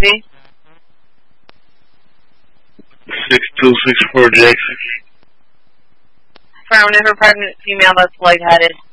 emergency? 6264 Jackson. Affirmative for pregnant female that's lightheaded.